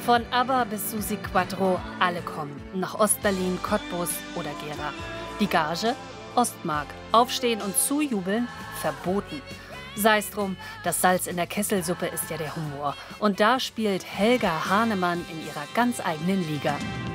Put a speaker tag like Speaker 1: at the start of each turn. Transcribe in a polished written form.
Speaker 1: Von ABBA bis Susi Quattro, alle kommen. Nach Ostberlin, Cottbus oder Gera. Die Gage? Ostmark. Aufstehen und zujubeln? Verboten. Sei's drum, das Salz in der Kesselsuppe ist ja der Humor. Und da spielt Helga Hahnemann in ihrer ganz eigenen Liga.